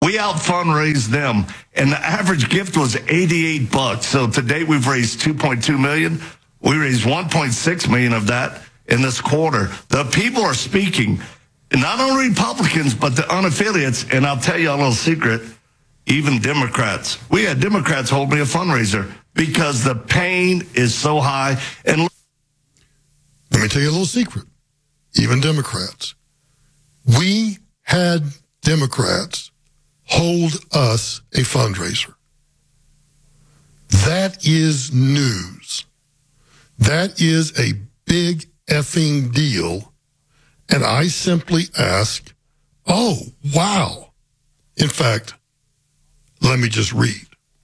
We out fundraised them, and the average gift was $88. So to date, we've raised $2.2 million. We raised $1.6 million of that in this quarter. The people are speaking, not only Republicans, but the unaffiliates. And I'll tell you a little secret, even Democrats. We had Democrats hold me a fundraiser because the pain is so high. And let me tell you a little secret. Even Democrats. We had Democrats hold us a fundraiser. That is news. That is a big effing deal. And I simply ask, oh, wow. In fact, let me just read.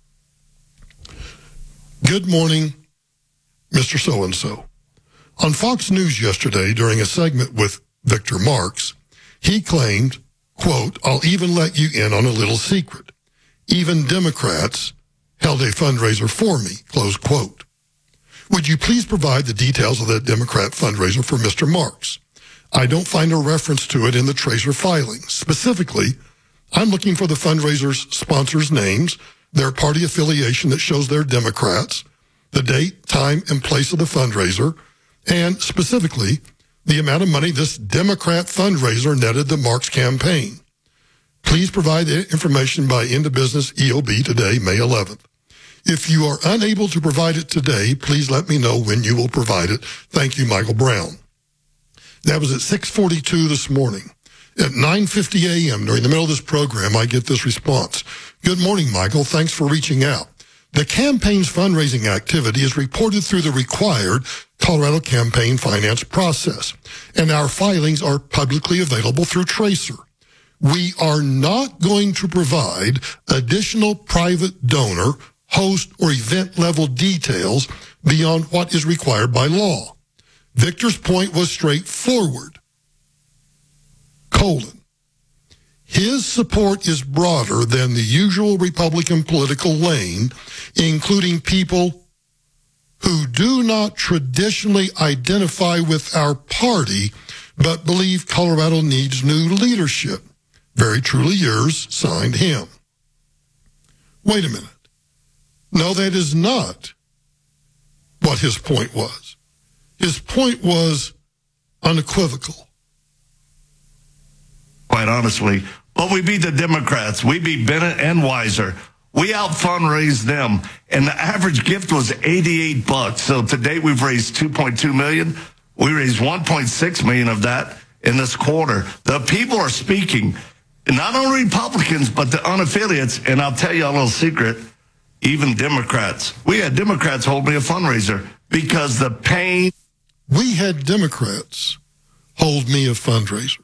Good morning, Mr. So-and-so. On Fox News yesterday, during a segment with Victor Marx, he claimed, quote, I'll even let you in on a little secret. Even Democrats held a fundraiser for me, close quote. Would you please provide the details of that Democrat fundraiser for Mr. Marx? I don't find a reference to it in the Tracer filings. Specifically, I'm looking for the fundraiser's sponsors' names, their party affiliation that shows they're Democrats, the date, time, and place of the fundraiser, and specifically, the amount of money this Democrat fundraiser netted the Marx campaign. Please provide the information by end of business EOB today, May 11th. If you are unable to provide it today, please let me know when you will provide it. Thank you, Michael Brown. That was at 6:42 this morning. At 9:50 a.m., during the middle of this program, I get this response. Good morning, Michael. Thanks for reaching out. The campaign's fundraising activity is reported through the required Colorado campaign finance process, and our filings are publicly available through Tracer. We are not going to provide additional private donor, host, or event level details beyond what is required by law. Victor's point was straightforward. His support is broader than the usual Republican political lane, including people who do not traditionally identify with our party, but believe Colorado needs new leadership. Very truly yours, signed him. Wait a minute. No, that is not what his point was. His point was unequivocal. Quite honestly, but we beat the Democrats. We beat Bennett and Weiser. We out fundraised them, and the average gift was $88. So to date, we've raised $2.2 million. We raised $1.6 million of that in this quarter. The people are speaking, not only Republicans, but the unaffiliates. And I'll tell you a little secret, even Democrats. We had Democrats hold me a fundraiser because the pain. We had Democrats hold me a fundraiser.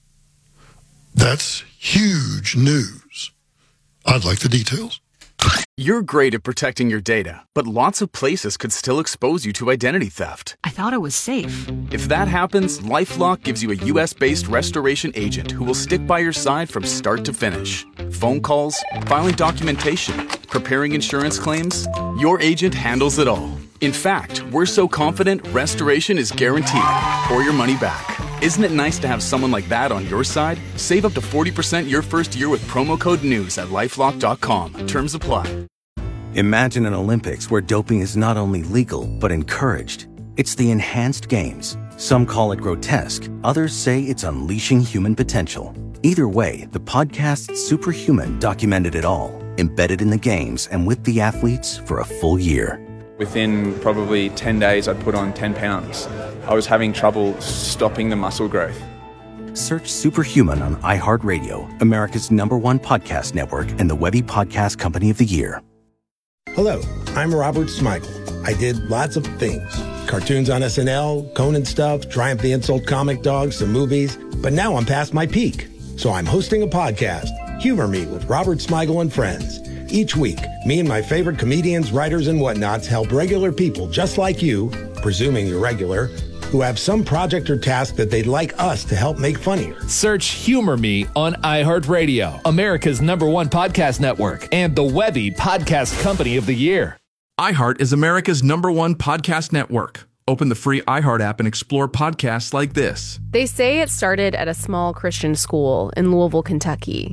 That's huge news. I'd like the details. You're great at protecting your data, but lots of places could still expose you to identity theft. I thought it was safe. If that happens, LifeLock gives you a U.S.-based restoration agent who will stick by your side from start to finish. Phone calls, filing documentation, preparing insurance claims, your agent handles it all. In fact, we're so confident restoration is guaranteed or your money back. Isn't it nice to have someone like that on your side? Save up to 40% your first year with promo code NEWS at LifeLock.com. Terms apply. Imagine an Olympics where doping is not only legal, but encouraged. It's the enhanced games. Some call it grotesque. Others say it's unleashing human potential. Either way, the podcast Superhuman documented it all, embedded in the games and with the athletes for a full year. Within probably 10 days, I'd put on 10 pounds. I was having trouble stopping the muscle growth. Search Superhuman on iHeartRadio, America's #1 podcast network and the Webby Podcast Company of the Year. Hello, I'm Robert Smigel. I did lots of things. Cartoons on SNL, Conan stuff, Triumph the Insult Comic Dog, some movies. But now I'm past my peak. So I'm hosting a podcast, Humor Me with Robert Smigel and Friends. Each week, me and my favorite comedians, writers, and whatnots help regular people just like you, presuming you're regular, who have some project or task that they'd like us to help make funnier. Search Humor Me on iHeartRadio, America's #1 podcast network, and the Webby Podcast Company of the Year. iHeart is America's #1 podcast network. Open the free iHeart app and explore podcasts like this. They say it started at a small Christian school in Louisville, Kentucky.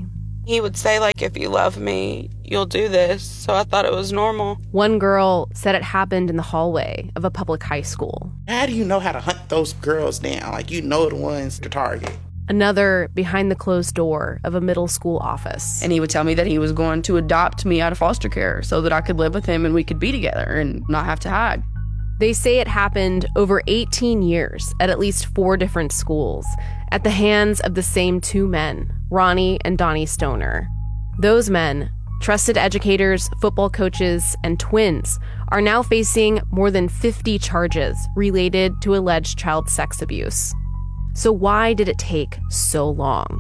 He would say, like, if you love me, you'll do this. So I thought it was normal. One girl said it happened in the hallway of a public high school. How do you know how to hunt those girls down? Like, you know the ones to target. Another behind the closed door of a middle school office. And he would tell me that he was going to adopt me out of foster care so that I could live with him and we could be together and not have to hide. They say it happened over 18 years at least 4 different schools at the hands of the same 2 men, Ronnie and Donnie Stoner. Those men, trusted educators, football coaches, and twins, are now facing more than 50 charges related to alleged child sex abuse. So why did it take so long?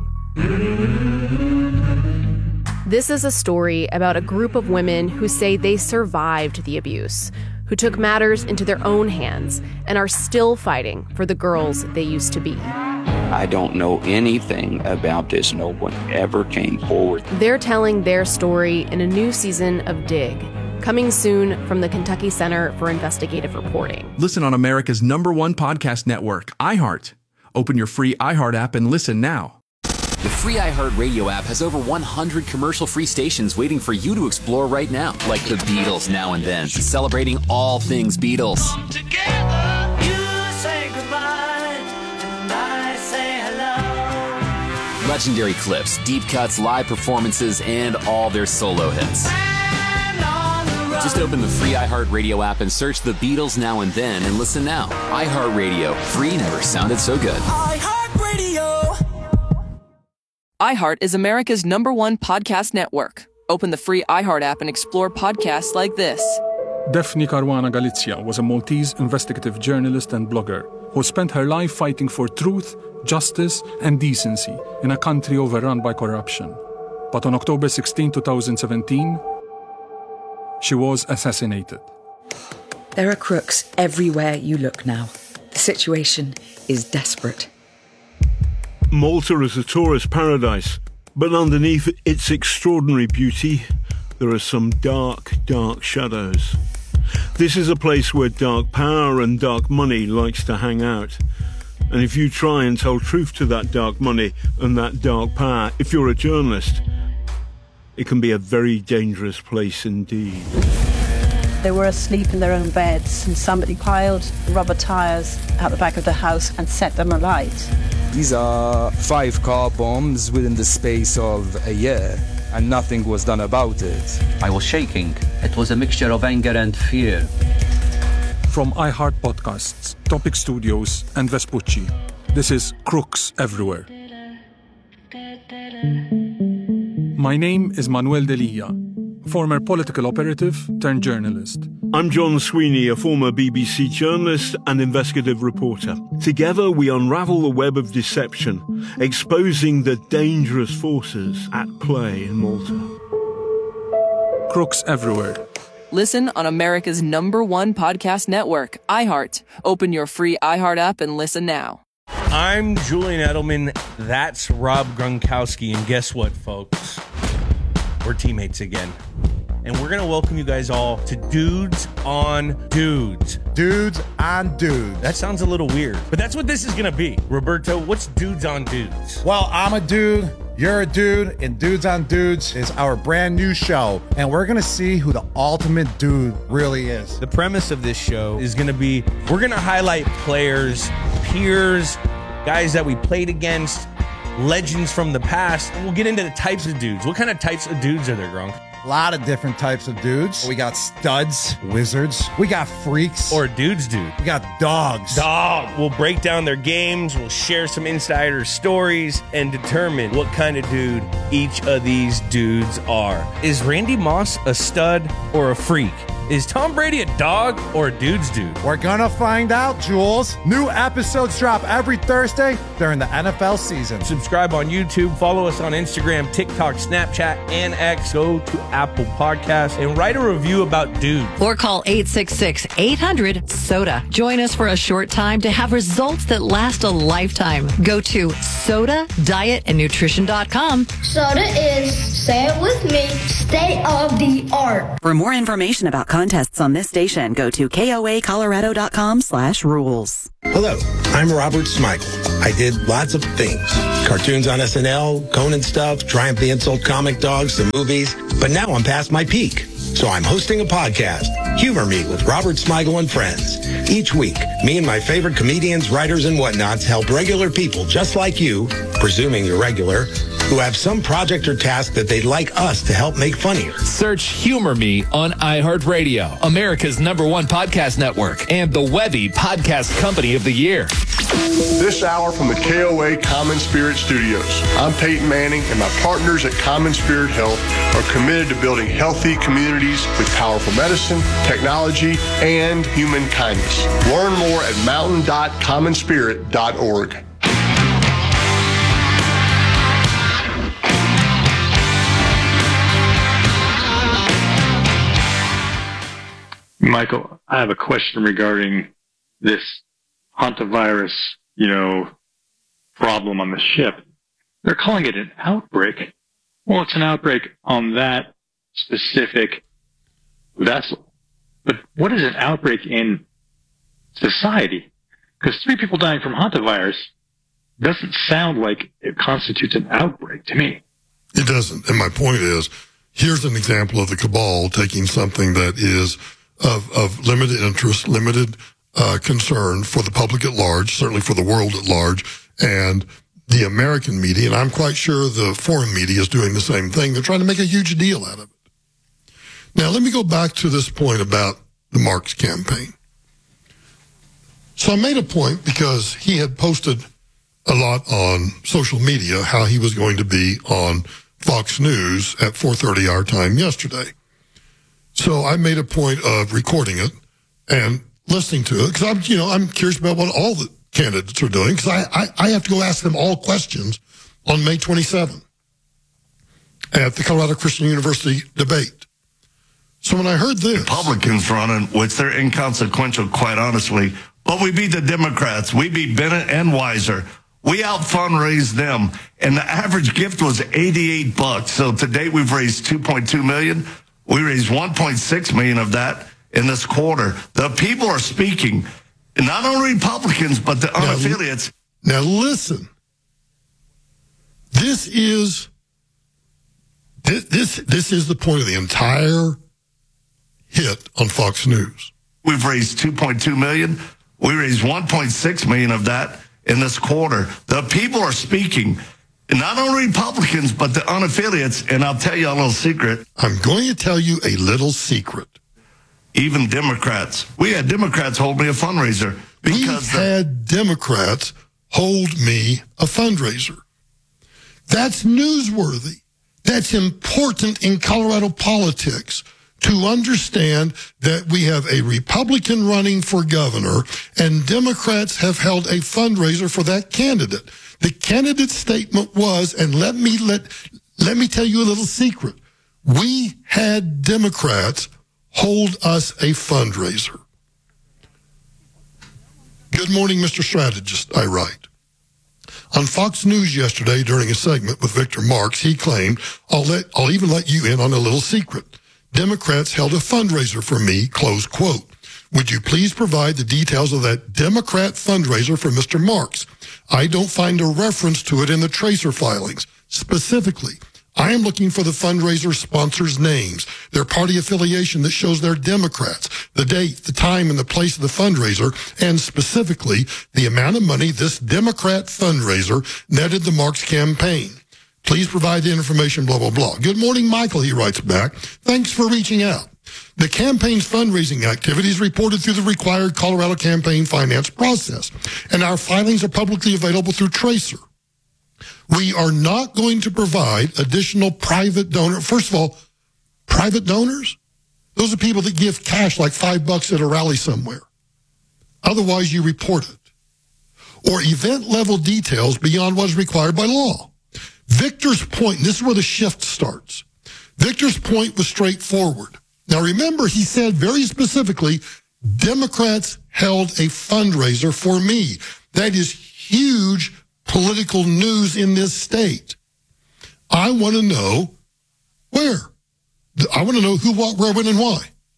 This is a story about a group of women who say they survived the abuse, who took matters into their own hands and are still fighting for the girls they used to be. I don't know anything about this. No one ever came forward. They're telling their story in a new season of Dig, coming soon from the Kentucky Center for Investigative Reporting. Listen on America's #1 podcast network, iHeart. Open your free iHeart app and listen now. The free iHeartRadio app has over 100 commercial-free stations waiting for you to explore right now, like the Beatles Now and Then, celebrating all things Beatles. Together, you say goodbye, and I say hello. Legendary clips, deep cuts, live performances, and all their solo hits. Just open the free iHeartRadio app and search the Beatles Now and Then and listen now. iHeartRadio, free never sounded so good. iHeartRadio. iHeart is America's #1 podcast network. Open the free iHeart app and explore podcasts like this. Daphne Caruana Galizia was a Maltese investigative journalist and blogger who spent her life fighting for truth, justice, and decency in a country overrun by corruption. But on October 16, 2017, she was assassinated. There are crooks everywhere you look now. The situation is desperate. Malta is a tourist paradise, but underneath its extraordinary beauty, there are some dark, dark shadows. This is a place where dark power and dark money likes to hang out. And if you try and tell truth to that dark money and that dark power, if you're a journalist, it can be a very dangerous place indeed. They were asleep in their own beds and somebody piled rubber tires out the back of the house and set them alight. These are 5 car bombs within the space of a year, and nothing was done about it. I was shaking. It was a mixture of anger and fear. From iHeart Podcasts, Topic Studios, and Vespucci, this is Crooks Everywhere. My name is Manuel Delia, former political operative turned journalist. I'm John Sweeney, a former BBC journalist and investigative reporter. Together we unravel the web of deception, exposing the dangerous forces at play in Malta. Crooks Everywhere. Listen on America's #1 podcast network, iHeart. Open your free iHeart app and listen now. I'm Julian Edelman. That's Rob Gronkowski. And guess what, folks? We're teammates again. And we're going to welcome you guys all to Dudes on Dudes. Dudes on Dudes. That sounds a little weird, but that's what this is going to be. Roberto, what's Dudes on Dudes? Well, I'm a dude, you're a dude, and Dudes on Dudes is our brand new show. And we're going to see who the ultimate dude really is. The premise of this show is going to be, we're going to highlight players, peers, guys that we played against, legends from the past. And we'll get into the types of dudes. What kind of types of dudes are there, Gronk? A lot of different types of dudes. We got studs, wizards. We got freaks. Or dudes, dude. We got dogs. Dog. We'll break down their games. We'll share some insider stories and determine what kind of dude each of these dudes are. Is Randy Moss a stud or a freak? Is Tom Brady a dog or a dude's dude? We're gonna find out, Jules. New episodes drop every Thursday during the NFL season. Subscribe on YouTube, follow us on Instagram, TikTok, Snapchat, and X. Go to Apple Podcasts and write a review about dudes. Or call 866-800-SODA. Join us for a short time to have results that last a lifetime. Go to SODAdietandnutrition.com. Soda is, say it with me state of the art. For more information about contests on this station, go to koacolorado.com/rules. Hello, I'm Robert Smigel. I did lots of things. Cartoons on SNL, Conan stuff, Triumph the Insult Comic Dogs, the movies. But now I'm past my peak. So I'm hosting a podcast, Humor Me with Robert Smigel and Friends. Each week, me and my favorite comedians, writers, and whatnots help regular people just like you, presuming you're regular, who have some project or task that they'd like us to help make funnier. Search Humor Me on iHeartRadio, America's #1 podcast network, and the Webby Podcast Company of the Year. This hour from the KOA Common Spirit Studios. I'm Peyton Manning, and my partners at Common Spirit Health are committed to building healthy communities with powerful medicine, technology, and human kindness. Learn more at mountain.commonspirit.org. Michael, I have a question regarding this hantavirus, problem on the ship. They're calling it an outbreak. Well, it's an outbreak on that specific vessel. But what is an outbreak in society? Because 3 people dying from hantavirus doesn't sound like it constitutes an outbreak to me. It doesn't. And my point is, here's an example of the cabal taking something that is of limited interest, limited concern for the public at large, certainly for the world at large, and the American media, and I'm quite sure the foreign media is doing the same thing. They're trying to make a huge deal out of it. Now, let me go back to this point about the Marks campaign. So I made a point because he had posted a lot on social media how he was going to be on Fox News at 4:30 our time yesterday. So I made a point of recording it and listening to it because I'm curious about what all the candidates are doing because I have to go ask them all questions on May 27 at the Colorado Christian University debate. So when I heard this, Republicans running, which they're inconsequential, quite honestly, but we beat the Democrats. We beat Bennett and Weiser. We out fundraised them, and the average gift was $88. So to date, we've raised $2.2 million. We raised $1.6 million of that in this quarter. The people are speaking, not only Republicans, but the unaffiliates. Now listen, this is the point of the entire hit on Fox News. We've raised $2.2 million. We raised $1.6 million of that in this quarter. The people are speaking, not only Republicans, but the unaffiliates. And I'll tell you a little secret. I'm going to tell you a little secret. Even Democrats. We had Democrats hold me a fundraiser. Because we had Democrats hold me a fundraiser. That's newsworthy. That's important in Colorado politics to understand that we have a Republican running for governor and Democrats have held a fundraiser for that candidate. The candidate's statement was, and let me tell you a little secret. We had Democrats hold us a fundraiser. Good morning, Mr. Strategist, I write. On Fox News yesterday during a segment with Victor Marks, he claimed, I'll even let you in on a little secret. Democrats held a fundraiser for me, close quote. Would you please provide the details of that Democrat fundraiser for Mr. Marks? I don't find a reference to it in the tracer filings. Specifically, I am looking for the fundraiser sponsors' names, their party affiliation that shows they're Democrats, the date, the time, and the place of the fundraiser, and specifically the amount of money this Democrat fundraiser netted the Marks campaign. Please provide the information, blah, blah, blah. Good morning, Michael, he writes back. Thanks for reaching out. The campaign's fundraising activities reported through the required Colorado campaign finance process, and our filings are publicly available through Tracer. We are not going to provide additional private donor. First of all, private donors, those are people that give cash like $5 at a rally somewhere. Otherwise, you report it. Or event-level details beyond what is required by law. Victor's point, and this is where the shift starts. Victor's point was straightforward. Now remember, he said very specifically, Democrats held a fundraiser for me. That is huge political news in this state. I want to know where. I want to know who, what, where, when, and why.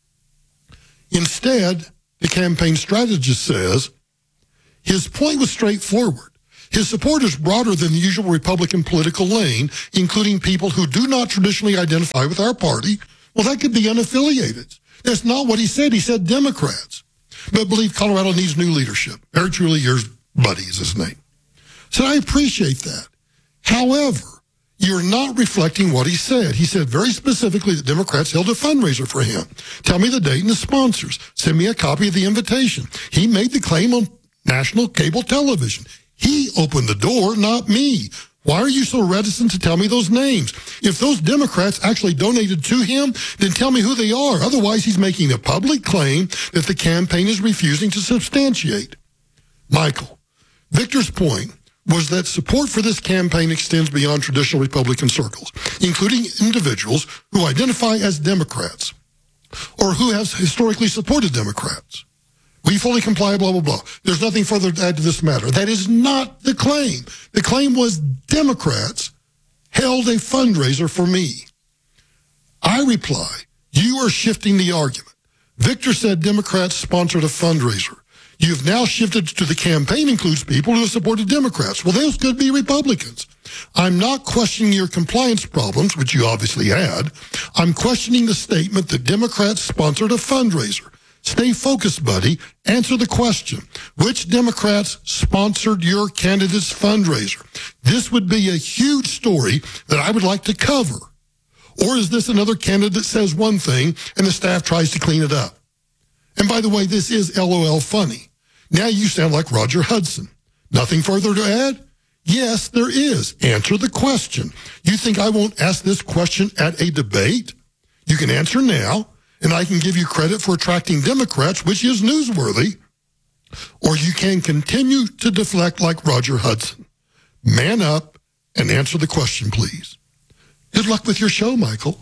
Instead, the campaign strategist says his point was straightforward. His support is broader than the usual Republican political lane, including people who do not traditionally identify with our party. Well, that could be unaffiliated. That's not what he said. He said Democrats, but believe Colorado needs new leadership. Very truly, yours, Buddy is his name. So I appreciate that. However, you're not reflecting what he said. He said very specifically that Democrats held a fundraiser for him. Tell me the date and the sponsors. Send me a copy of the invitation. He made the claim on national cable television. He opened the door, not me. Why are you so reticent to tell me those names? If those Democrats actually donated to him, then tell me who they are. Otherwise, he's making a public claim that the campaign is refusing to substantiate. Michael, Victor's point was that support for this campaign extends beyond traditional Republican circles, including individuals who identify as Democrats or who have historically supported Democrats. We fully comply, blah, blah, blah. There's nothing further to add to this matter. That is not the claim. The claim was Democrats held a fundraiser for me. I reply, you are shifting the argument. Victor said Democrats sponsored a fundraiser. You've now shifted to the campaign includes people who have supported Democrats. Well, those could be Republicans. I'm not questioning your compliance problems, which you obviously had. I'm questioning the statement that Democrats sponsored a fundraiser. Stay focused, buddy. Answer the question. Which Democrats sponsored your candidate's fundraiser? This would be a huge story that I would like to cover. Or is this another candidate says one thing and the staff tries to clean it up? And by the way, this is LOL funny. Now you sound like Roger Hudson. Nothing further to add? Yes, there is. Answer the question. You think I won't ask this question at a debate? You can answer now, and I can give you credit for attracting Democrats, which is newsworthy. Or you can continue to deflect like Roger Hudson. Man up and answer the question, please. Good luck with your show, Michael.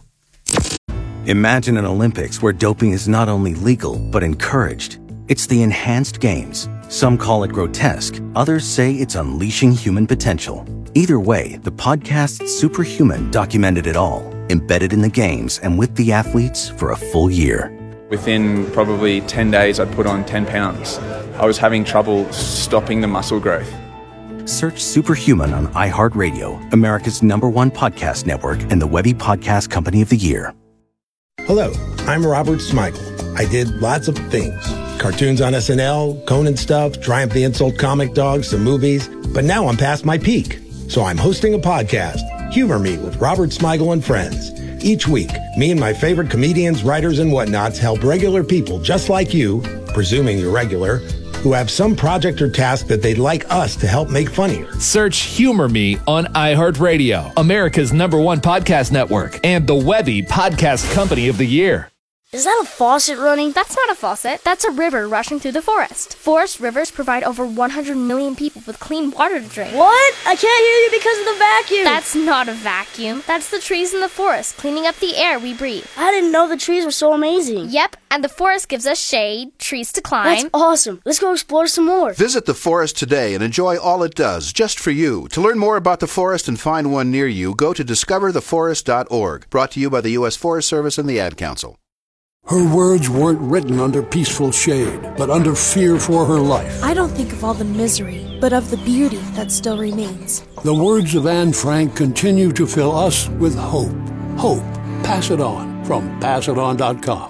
Imagine an Olympics where doping is not only legal, but encouraged. It's the Enhanced Games. Some call it grotesque. Others say it's unleashing human potential. Either way, the podcast Superhuman documented it all, embedded in the games and with the athletes for a full year. Within probably 10 days, I'd put on 10 pounds. I was having trouble stopping the muscle growth. Search Superhuman on iHeartRadio, America's #1 podcast network, and the Webby Podcast Company of the Year. Hello, I'm Robert Smigel. I did lots of things. Cartoons on SNL, Conan stuff, Triumph the Insult comic dogs, some movies. But now I'm past my peak. So I'm hosting a podcast, Humor Me with Robert Smigel and Friends. Each week, me and my favorite comedians, writers, and whatnots help regular people just like you, presuming you're regular, who have some project or task that they'd like us to help make funnier. Search Humor Me on iHeartRadio, America's #1 podcast network, and the Webby Podcast Company of the Year. Is that a faucet running? That's not a faucet. That's a river rushing through the forest. Forest rivers provide over 100 million people with clean water to drink. What? I can't hear you because of the vacuum. That's not a vacuum. That's the trees in the forest cleaning up the air we breathe. I didn't know the trees were so amazing. Yep, and the forest gives us shade, trees to climb. That's awesome. Let's go explore some more. Visit the forest today and enjoy all it does, just for you. To learn more about the forest and find one near you, go to discovertheforest.org. Brought to you by the U.S. Forest Service and the Ad Council. Her words weren't written under peaceful shade, but under fear for her life. I don't think of all the misery, but of the beauty that still remains. The words of Anne Frank continue to fill us with hope. Hope. Pass it on from passiton.com.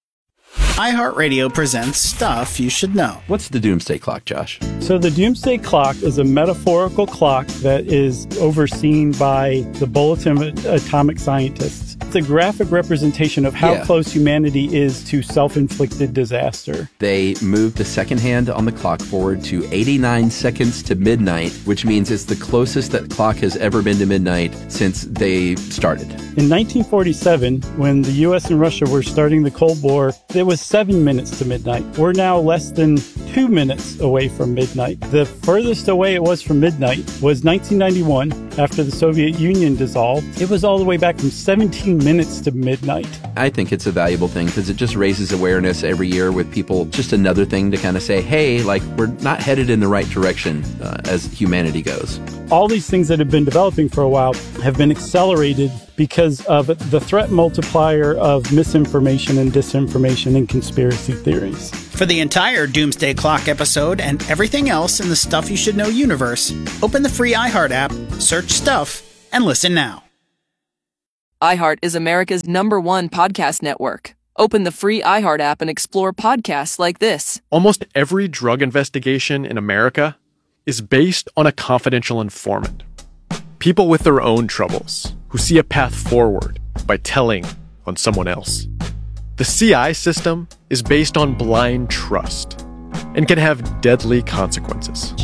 iHeartRadio presents Stuff You Should Know. What's the Doomsday Clock, Josh? So the Doomsday Clock is a metaphorical clock that is overseen by the Bulletin of Atomic Scientists. It's a graphic representation of how close humanity is to self-inflicted disaster. They moved the second hand on the clock forward to 89 seconds to midnight, which means it's the closest that clock has ever been to midnight since they started. In 1947, when the U.S. and Russia were starting the Cold War, it was 7 minutes to midnight. We're now less than 2 minutes away from midnight. The furthest away it was from midnight was 1991, after the Soviet Union dissolved. It was all the way back from 17 minutes to midnight. I think it's a valuable thing because it just raises awareness every year with people. Just another thing to kind of say, hey, like, we're not headed in the right direction as humanity goes. All these things that have been developing for a while have been accelerated because of the threat multiplier of misinformation and disinformation and conspiracy theories. For the entire Doomsday Clock episode and everything else in the Stuff You Should Know universe, open the free iHeart app, search Stuff, and listen now. iHeart is America's #1 podcast network. Open the free iHeart app and explore podcasts like this. Almost every drug investigation in America is based on a confidential informant. People with their own troubles who see a path forward by telling on someone else. The CI system is based on blind trust and can have deadly consequences.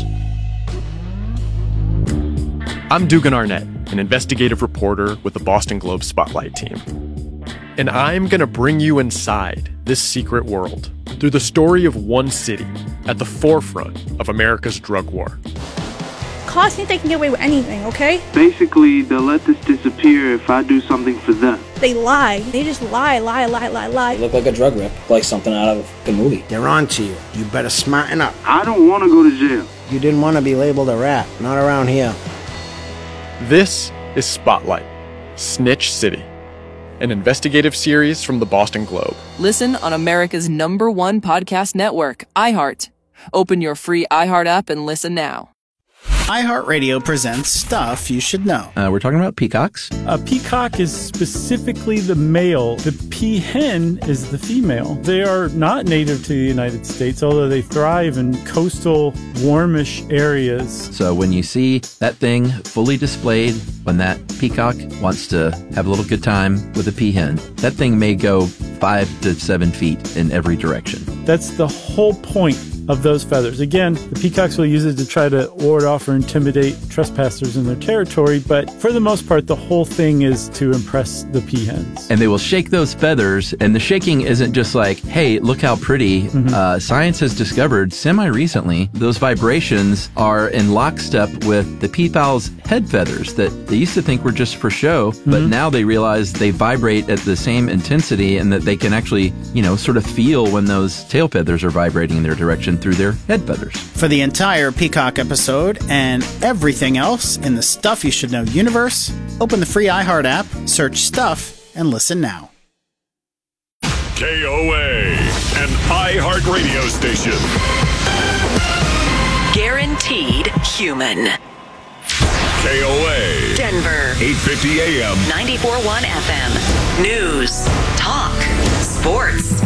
I'm Dugan Arnett, an investigative reporter with the Boston Globe Spotlight team. And I'm going to bring you inside this secret world through the story of one city at the forefront of America's drug war. Cops think they can get away with anything, okay? Basically, they'll let this disappear if I do something for them. They lie. They just lie. They look like a drug rip, like something out of a movie. They're on to you. You better smarten up. I don't want to go to jail. You didn't want to be labeled a rat. Not around here. This is Spotlight, Snitch City, an investigative series from the Boston Globe. Listen on America's #1 podcast network, iHeart. Open your free iHeart app and listen now. iHeartRadio presents Stuff You Should Know. We're talking about peacocks. A peacock is specifically the male. The peahen is the female. They are not native to the United States, although they thrive in coastal, warmish areas. So when you see that thing fully displayed, when that peacock wants to have a little good time with a peahen, that thing may go 5 to 7 feet in every direction. That's the whole point of those feathers. Again, the peacocks will use it to try to ward off or intimidate trespassers in their territory, but for the most part, the whole thing is to impress the peahens. And they will shake those feathers, and the shaking isn't just like, hey, look how pretty. Science has discovered semi-recently those vibrations are in lockstep with the peafowl's head feathers that they used to think were just for show, but now they realize they vibrate at the same intensity and that they can actually, sort of feel when those tail feathers are vibrating in their direction through their head feathers. For the entire Peacock episode and everything else in the Stuff You Should Know universe, open the free iHeart app, search Stuff, and listen now. KOA, an iHeart radio station. Guaranteed human. KOA. Denver. 850 AM. 94.1 FM. News. Talk. Sports.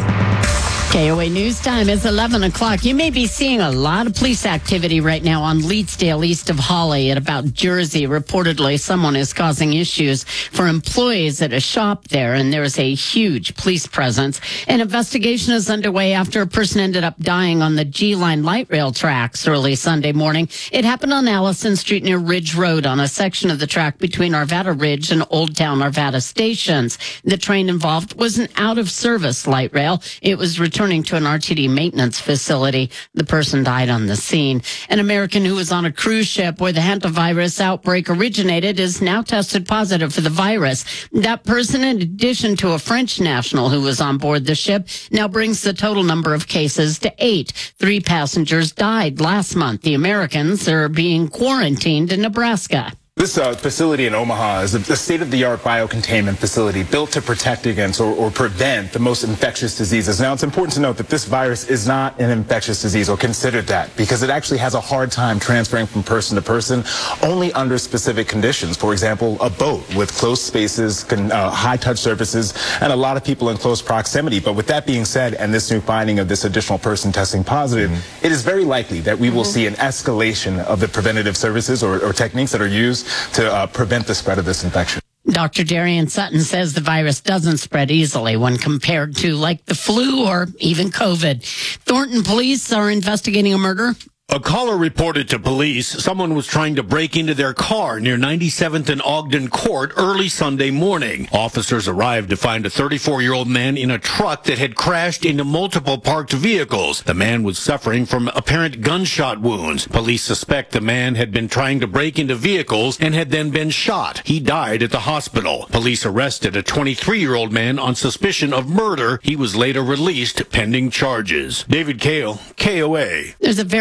KOA News Time is 11 o'clock. You may be seeing a lot of police activity right now on Leetsdale, east of Holly, at about Jersey. Reportedly, someone is causing issues for employees at a shop there, and there's a huge police presence. An investigation is underway after a person ended up dying on the G-Line light rail tracks early Sunday morning. It happened on Allison Street near Ridge Road on a section of the track between Arvada Ridge and Old Town Arvada stations. The train involved was an out-of-service light rail. It was returning to an RTD maintenance facility. The person died on the scene. An American who was on a cruise ship where the hantavirus outbreak originated is now tested positive for the virus. That person, in addition to a French national who was on board the ship, now brings the total number of cases to 8. 3 passengers died last month. The Americans are being quarantined in Nebraska. This facility in Omaha is a state-of-the-art biocontainment facility built to protect against or prevent the most infectious diseases. Now, it's important to note that this virus is not an infectious disease or considered that because it actually has a hard time transferring from person to person only under specific conditions. For example, a boat with close spaces, high-touch surfaces, and a lot of people in close proximity. But with that being said, and this new finding of this additional person testing positive, it is very likely that we will see an escalation of the preventative services or techniques that are used to prevent the spread of this infection. Dr. Darian Sutton says the virus doesn't spread easily when compared to like the flu or even COVID. Thornton police are investigating a murder. A caller reported to police someone was trying to break into their car near 97th and Ogden Court early Sunday morning. Officers arrived to find a 34-year-old man in a truck that had crashed into multiple parked vehicles. The man was suffering from apparent gunshot wounds. Police suspect the man had been trying to break into vehicles and had then been shot. He died at the hospital. Police arrested a 23-year-old man on suspicion of murder. He was later released pending charges. David Kale, KOA. There's a very unique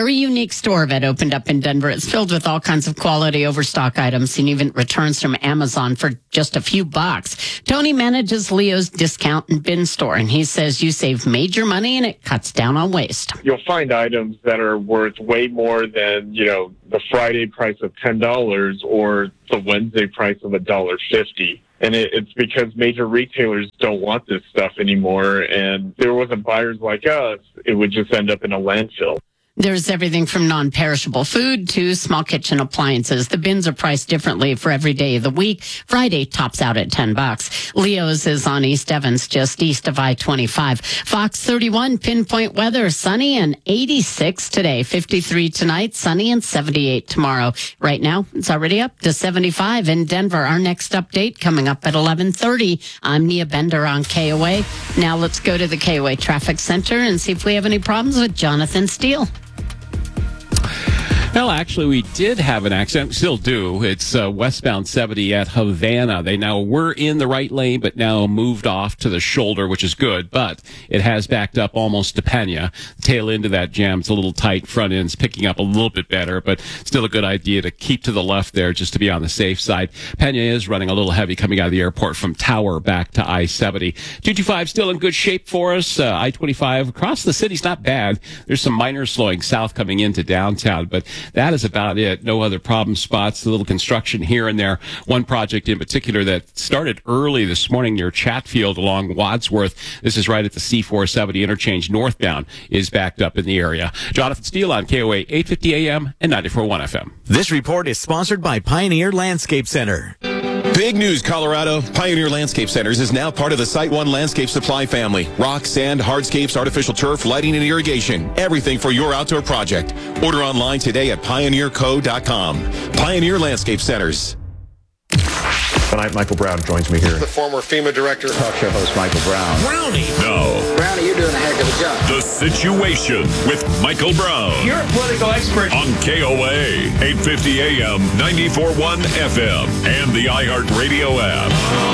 unique store that opened up in Denver. It's filled with all kinds of quality overstock items and even returns from Amazon for just a few bucks. Tony manages Leo's discount and bin store, and he says you save major money and it cuts down on waste. You'll find items that are worth way more than, the Friday price of $10 or the Wednesday price of $1.50. And it's because major retailers don't want this stuff anymore. And if there wasn't buyers like us, it would just end up in a landfill. There's everything from non-perishable food to small kitchen appliances. The bins are priced differently for every day of the week. Friday tops out at $10. Leo's is on East Evans, just east of I-25. Fox 31 pinpoint weather, sunny and 86 today, 53 tonight, sunny and 78 tomorrow. Right now, it's already up to 75 in Denver. Our next update coming up at 11:30. I'm Nia Bender on KOA. Now let's go to the KOA Traffic Center and see if we have any problems with Jonathan Steele. Well, actually, we did have an accident. We still do. It's westbound 70 at Havana. They now were in the right lane, but now moved off to the shoulder, which is good. But it has backed up almost to Pena. The tail end of that jam's a little tight. Front end's picking up a little bit better, but still a good idea to keep to the left there just to be on the safe side. Pena is running a little heavy coming out of the airport from Tower back to I-70. 225 still in good shape for us. I-25 across the city's not bad. There's some minor slowing south coming into downtown, but that is about it. No other problem spots. A little construction here and there. One project in particular that started early this morning near Chatfield along Wadsworth. This is right at the C470 interchange northbound is backed up in the area. Jonathan Steele on KOA 850 AM and 94.1 FM. This report is sponsored by Pioneer Landscape Center. Big news, Colorado. Pioneer Landscape Centers is now part of the Site One Landscape Supply family. Rock, sand, hardscapes, artificial turf, lighting, and irrigation. Everything for your outdoor project. Order online today at pioneerco.com. Pioneer Landscape Centers. Tonight, Michael Brown joins me here. The former FEMA director. Talk show host Michael Brown. Brownie. No. Brownie, you're doing a heck of a job. The Situation with Michael Brown. You're a political expert. On KOA, 850 AM, 94.1 FM, and the iHeartRadio app.